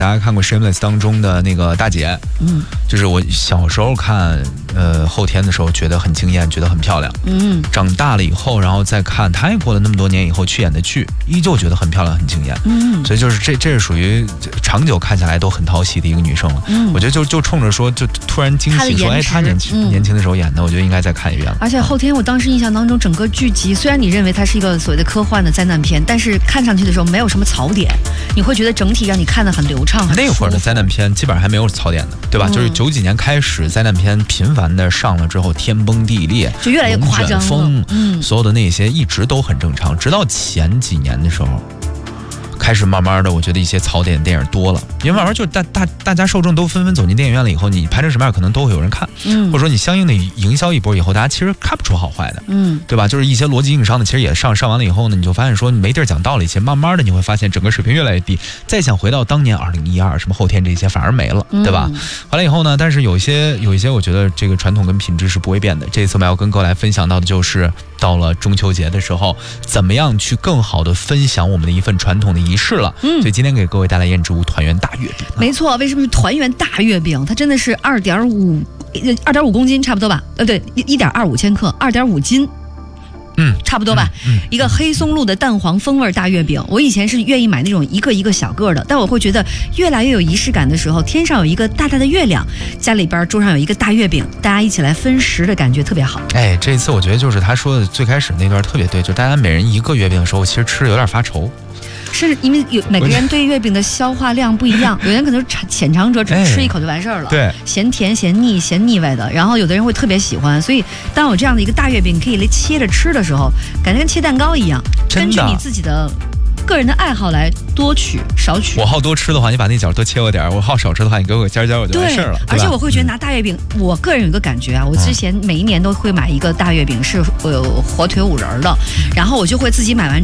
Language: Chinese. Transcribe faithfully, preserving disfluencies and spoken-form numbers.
大家看过《Shameless》当中的那个大姐，嗯，就是我小时候看，呃，后天的时候觉得很惊艳，觉得很漂亮，嗯，长大了以后，然后再看她也过了那么多年以后去演的剧，依旧觉得很漂亮，很惊艳，嗯，所以就是这这是属于长久看下来都很讨喜的一个女生了，嗯，我觉得就就冲着说，就突然惊喜说，哎，她年轻、嗯、年轻的时候演的，我觉得应该再看一遍了。 而且后天我当时印象当中，整个剧集虽然你认为它是一个所谓的科幻的灾难片，但是看上去的时候没有什么槽点，你会觉得整体让你看得很流畅。 那会儿的灾难片基本上还没有槽点的，对吧？嗯、就是九几年开始，灾难片频繁的上了之后，天崩地裂， 就越来越夸张了。 风，嗯，所有的那些一直都很正常，直到前几年的时候。开始慢慢的，我觉得一些槽点电影多了，因为慢慢就大大大家受众都纷纷走进电影院了以后，你拍成什么样可能都会有人看，嗯，或者说你相应的营销一波以后，大家其实看不出好坏的，嗯，对吧？就是一些逻辑硬伤的，其实也上上完了以后呢，你就发现说你没地儿讲道理，其实慢慢的你会发现整个水平越来越低，再想回到当年二零一二什么后天这些反而没了，对吧？完了以后呢，但是有一些有一些我觉得这个传统跟品质是不会变的。这一次我们要跟各位来分享到的就是到了中秋节的时候，怎么样去更好的分享我们的一份传统的仪式了，嗯。今天给各位带来燕之屋团圆大月饼， 没错，为什么是团圆大月饼？它真的是二点五，二点五公斤差不多吧？呃，对，一点二五千克，二点五斤。嗯，差不多吧、嗯嗯。一个黑松露的蛋黄风味大月饼，我以前是愿意买那种一个一个小个的，但我会觉得越来越有仪式感的时候，天上有一个大大的月亮，家里边桌上有一个大月饼，大家一起来分食的感觉特别好。 哎，这一次我觉得就是他说的最开始那段特别对，就大家每人一个月饼的时候，其实吃的有点发愁。 是因为有每个人对月饼的消化量不一样，有人可能是浅尝辄止，吃一口就完事儿了。对，咸甜、咸腻、咸腻味的。然后有的人会特别喜欢，所以当有这样的一个大月饼可以来切着吃的时候，感觉跟切蛋糕一样，根据你自己的个人的爱好来多取少取。 我好多吃的话，你把那角多切我点；我好少吃的话，你给我个尖尖，我就完事儿了。 而且我会觉得拿大月饼，嗯、我个人有一个感觉啊，我之前每一年都会买一个大月饼，是有火腿五仁的，然后我就会自己买完。